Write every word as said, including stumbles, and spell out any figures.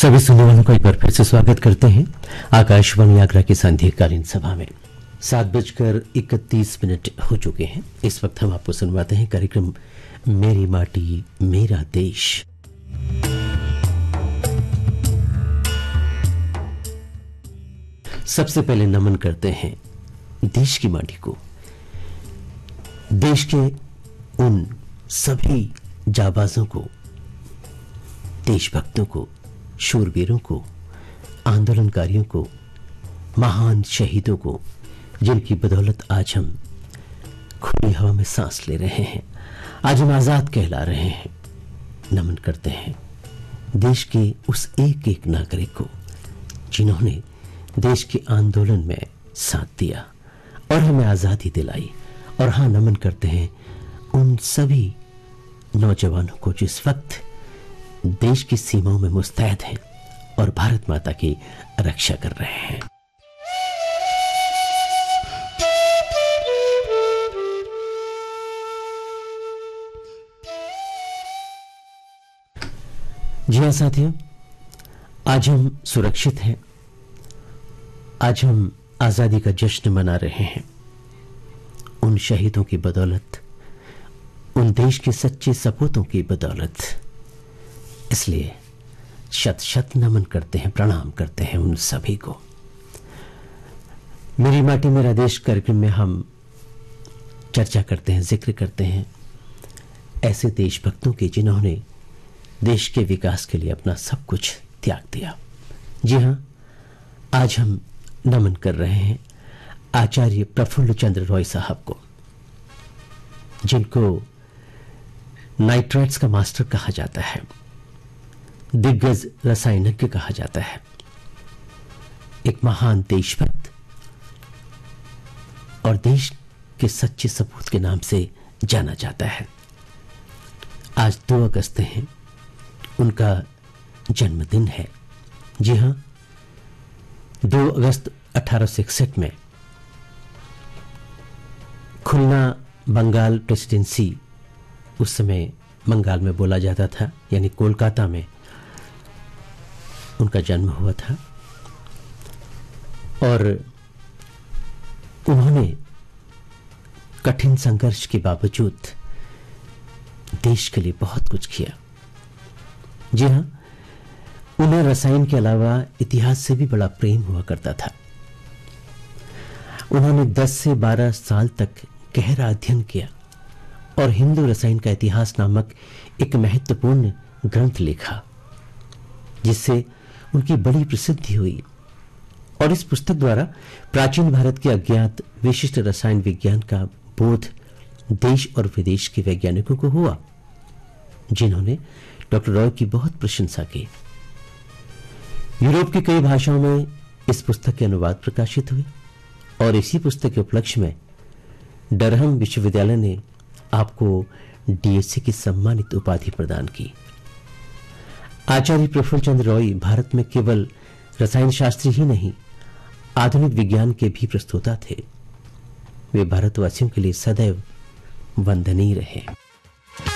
सभी सुनने वालों का एक बार फिर से स्वागत करते हैं आकाशवाणी आगरा की संध्याकालीन सभा में। सात बजकर इकतीस मिनट हो चुके हैं। इस वक्त हम आपको सुनवाते हैं कार्यक्रम मेरी माटी मेरा देश। सबसे पहले नमन करते हैं देश की माटी को, देश के उन सभी जाबाजों को, देशभक्तों को, शूरवीरों को, आंदोलनकारियों को, महान शहीदों को, जिनकी बदौलत आज हम खुली हवा में सांस ले रहे हैं, आज हम आजाद कहला रहे हैं। नमन करते हैं देश के उस एक एक नागरिक को जिन्होंने देश के आंदोलन में साथ दिया और हमें आजादी दिलाई। और हाँ, नमन करते हैं उन सभी नौजवानों को जिस वक्त देश की सीमाओं में मुस्तैद हैं और भारत माता की रक्षा कर रहे हैं। जी हां साथियों, आज हम सुरक्षित हैं, आज हम आजादी का जश्न मना रहे हैं उन शहीदों की बदौलत, उन देश के सच्चे सपूतों की बदौलत। इसलिए शत शत नमन करते हैं, प्रणाम करते हैं उन सभी को। मेरी माटी मेरा देश कार्यक्रम में हम चर्चा करते हैं, जिक्र करते हैं ऐसे देशभक्तों की जिन्होंने देश के विकास के लिए अपना सब कुछ त्याग दिया। जी हां, आज हम नमन कर रहे हैं आचार्य प्रफुल्ल चंद्र रॉय साहब को, जिनको नाइट्राइट्स का मास्टर कहा जाता है, दिग्गज रसायनज्ञ कहा जाता है, एक महान देशभक्त और देश के सच्चे सपूत के नाम से जाना जाता है। आज दो अगस्त है, उनका जन्मदिन है। जी हां, दो अगस्त अठारह सौ इकसठ में खुलना बंगाल प्रेसिडेंसी, उस समय बंगाल में बोला जाता था, यानी कोलकाता में उनका जन्म हुआ था। और उन्होंने कठिन संघर्ष के बावजूद देश के लिए बहुत कुछ किया। जी हां, उन्हें रसायन के अलावा इतिहास से भी बड़ा प्रेम हुआ करता था। उन्होंने दस से बारह साल तक गहरा अध्ययन किया और हिंदू रसायन का इतिहास नामक एक महत्वपूर्ण ग्रंथ लिखा, जिससे उनकी बड़ी प्रसिद्धि हुई। और इस पुस्तक द्वारा प्राचीन भारत के अज्ञात विशिष्ट रसायन विज्ञान का बोध देश और विदेश के वैज्ञानिकों को हुआ, जिन्होंने डॉक्टर रॉय की बहुत प्रशंसा की। यूरोप की कई भाषाओं में इस पुस्तक के अनुवाद प्रकाशित हुए और इसी पुस्तक के उपलक्ष्य में डरहम विश्वविद्यालय ने आपको डीएससी की सम्मानित उपाधि प्रदान की। आचार्य प्रफुल्ल चंद्र रॉय भारत में केवल रसायन शास्त्री ही नहीं, आधुनिक विज्ञान के भी प्रस्तोता थे। वे भारतवासियों के लिए सदैव वंदनीय रहे।